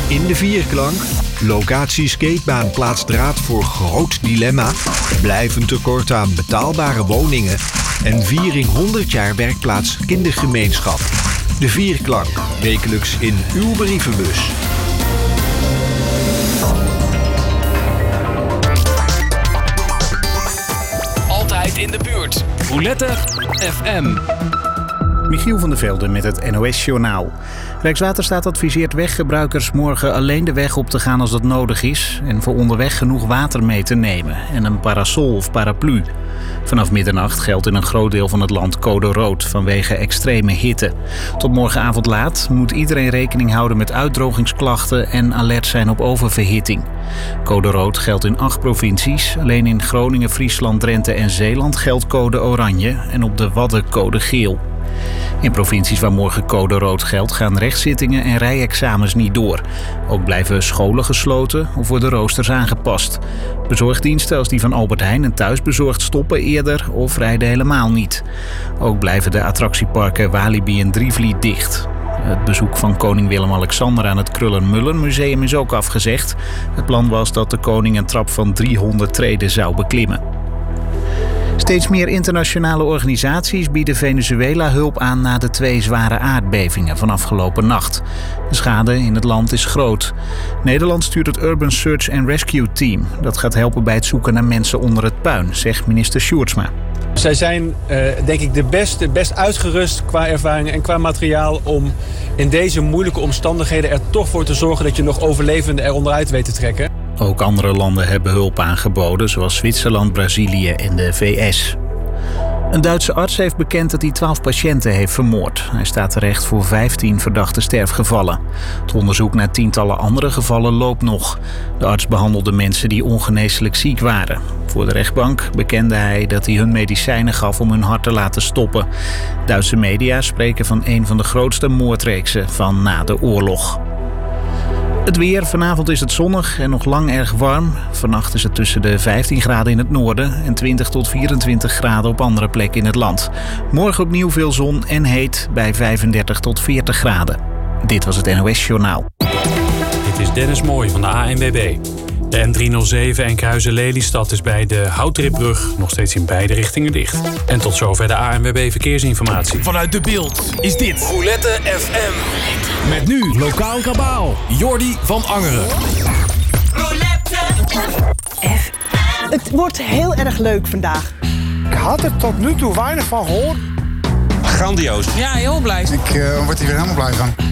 In de vierklank. Locatie skatebaan plaatst draad voor groot dilemma. Blijvend tekort aan betaalbare woningen. En viering 100 jaar werkplaats kindergemeenschap. De vierklank. Wekelijks in uw brievenbus. Altijd in de buurt. Roulette FM. Michiel van der Velde met het NOS-journaal. Rijkswaterstaat adviseert weggebruikers morgen alleen de weg op te gaan als dat nodig is en voor onderweg genoeg water mee te nemen en een parasol of paraplu. Vanaf middernacht geldt in een groot deel van het land code rood vanwege extreme hitte. Tot morgenavond laat moet iedereen rekening houden met uitdrogingsklachten en alert zijn op oververhitting. Code rood geldt in 8 provincies. Alleen in Groningen, Friesland, Drenthe en Zeeland geldt code oranje en op de Wadden code geel. In provincies waar morgen code rood geldt gaan rechtszittingen en rijexamens niet door. Ook blijven scholen gesloten of worden roosters aangepast. Bezorgdiensten als die van Albert Heijn en Thuisbezorgd stoppen eerder of rijden helemaal niet. Ook blijven de attractieparken Walibi en Drievliet dicht. Het bezoek van koning Willem-Alexander aan het Krullen-Mullen-museum is ook afgezegd. Het plan was dat de koning een trap van 300 treden zou beklimmen. Steeds meer internationale organisaties bieden Venezuela hulp aan na de 2 zware aardbevingen van afgelopen nacht. De schade in het land is groot. Nederland stuurt het Urban Search and Rescue Team. Dat gaat helpen bij het zoeken naar mensen onder het puin, zegt minister Sjoerdsma. Zij zijn denk ik de best uitgerust qua ervaring en qua materiaal om in deze moeilijke omstandigheden er toch voor te zorgen dat je nog overlevenden er onderuit weet te trekken. Ook andere landen hebben hulp aangeboden, zoals Zwitserland, Brazilië en de VS. Een Duitse arts heeft bekend dat hij 12 patiënten heeft vermoord. Hij staat terecht voor 15 verdachte sterfgevallen. Het onderzoek naar tientallen andere gevallen loopt nog. De arts behandelde mensen die ongeneeslijk ziek waren. Voor de rechtbank bekende hij dat hij hun medicijnen gaf om hun hart te laten stoppen. Duitse media spreken van een van de grootste moordreeksen van na de oorlog. Het weer. Vanavond is het zonnig en nog lang erg warm. Vannacht is het tussen de 15 graden in het noorden en 20 tot 24 graden op andere plekken in het land. Morgen opnieuw veel zon en heet bij 35 tot 40 graden. Dit was het NOS Journaal. Dit is Dennis Mooij van de ANWB. De N307 Enkhuizen-Lelystad is bij de Houtripbrug nog steeds in beide richtingen dicht. En tot zover de ANWB Verkeersinformatie. Vanuit de Beeld is dit Roulette FM. Met nu lokaal kabaal. Jordi van Angeren. Roulette FM. Het wordt heel erg leuk vandaag. Ik had er tot nu toe weinig van gehoord. Grandioos. Ja, heel blij. Ik word hier weer helemaal blij van.